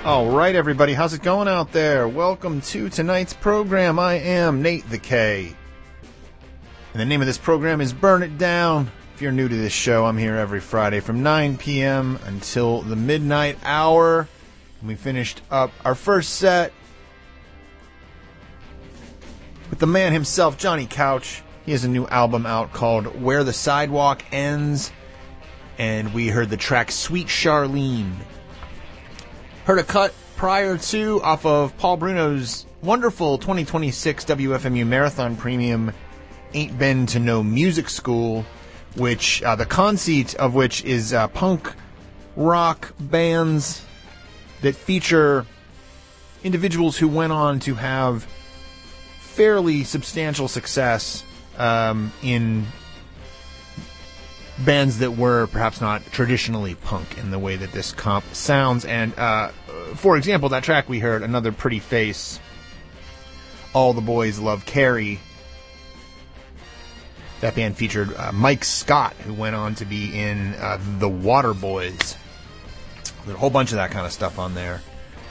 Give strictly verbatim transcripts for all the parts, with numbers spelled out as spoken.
All right, everybody, how's it going out there? Welcome to tonight's program. I am Nate the K. And the name of this program is Burn It Down. If you're new to this show, I'm here every Friday from nine p.m. until the midnight hour. And we finished up our first set with the man himself, Johnny Couch. He has a new album out called Where the Sidewalk Ends. And we heard the track Sweet Charlene. Heard a cut prior to off of Paul Bruno's wonderful twenty twenty-six W F M U Marathon Premium Ain't Been to No Music School, which uh, the conceit of which is uh, punk rock bands that feature individuals who went on to have fairly substantial success um, in bands that were perhaps not traditionally punk in the way that this comp sounds. And, uh, for example, that track we heard, Another Pretty Face, All the Boys Love Carrie. That band featured uh, Mike Scott, who went on to be in uh, The Waterboys. There's a whole bunch of that kind of stuff on there.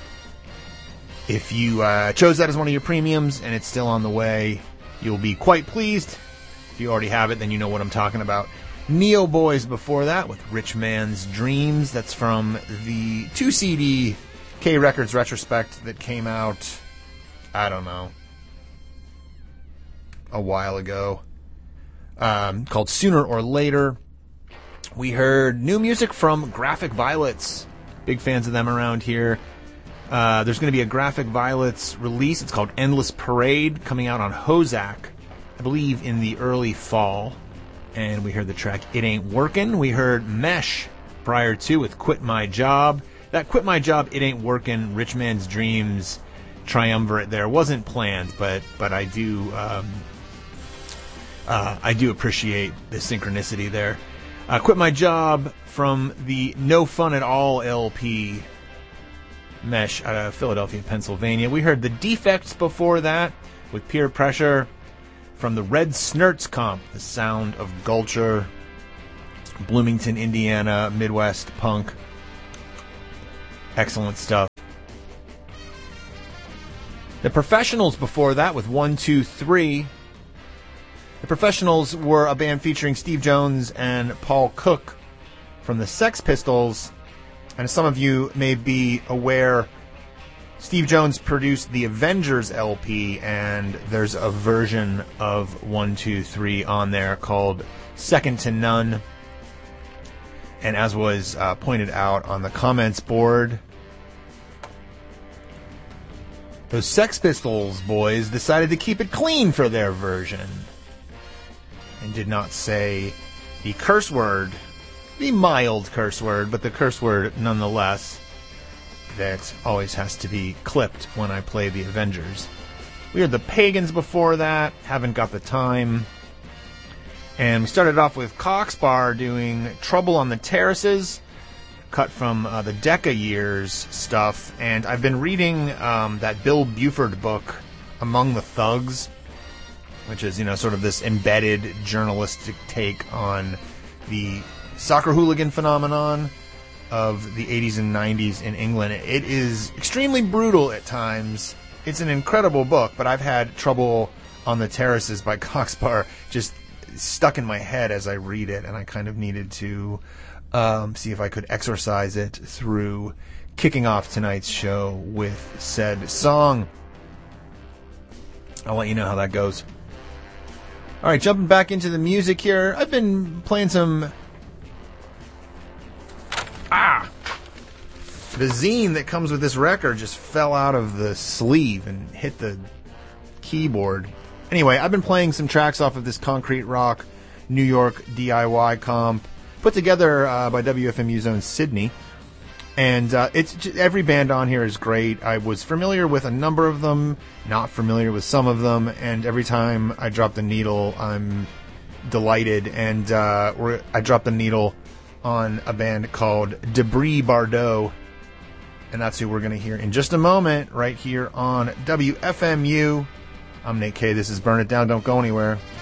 If you uh, chose that as one of your premiums and it's still on the way, you'll be quite pleased. If you already have it, then you know what I'm talking about. Neo Boys before that with Rich Man's Dreams. That's from the two C D K Records retrospect that came out, I don't know, a while ago, um, called Sooner or Later. We heard new music from Graphic Violets. Big fans of them around here. Uh, there's going to be a Graphic Violets release. It's called Endless Parade, coming out on Hozak, I believe in the early fall. And we heard the track It Ain't Workin'. We heard Mesh prior to with Quit My Job. That Quit My Job, It Ain't Workin', Rich Man's Dreams triumvirate there wasn't planned, but but I do um, uh, I do appreciate the synchronicity there. Uh, Quit My Job from the No Fun at All L P, Mesh out of Philadelphia, Pennsylvania. We heard The Defects before that with Peer Pressure. From the Red Snurts comp, The Sound of Gulcher, Bloomington, Indiana, Midwest punk. Excellent stuff. The Professionals before that with one two three. The Professionals were a band featuring Steve Jones and Paul Cook from the Sex Pistols. And as some of you may be aware, Steve Jones produced the Avengers L P, and there's a version of one two three on there called Second to None. And as was uh, pointed out on the comments board, those Sex Pistols boys decided to keep it clean for their version and did not say the curse word, the mild curse word, but the curse word nonetheless, that always has to be clipped when I play the Avengers. We had the Pagans before that, Haven't Got the Time. And we started off with Coxbar doing Trouble on the Terraces, cut from uh, the Decca Years stuff. And I've been reading um, that Bill Buford book, Among the Thugs, which is, you know, sort of this embedded journalistic take on the soccer hooligan phenomenon of the eighties and nineties in England. It is extremely brutal at times. It's an incredible book, but I've had Trouble on the Terraces by Coxbar just stuck in my head as I read it, and I kind of needed to um, see if I could exorcise it through kicking off tonight's show with said song. I'll let you know how that goes. Alright, jumping back into the music here. I've been playing some... Ah! The zine that comes with this record just fell out of the sleeve and hit the keyboard. Anyway, I've been playing some tracks off of this Concrete Rock New York D I Y comp, put together uh, by W F M U's own Sydney. And uh, it's just, every band on here is great. I was familiar with a number of them, not familiar with some of them, and every time I drop the needle, I'm delighted. And uh, we're, I dropped the needle on a band called Debris Bardot, and that's who we're going to hear in just a moment right here on W F M U. I'm Nate K. This is Burn It Down. Don't go anywhere.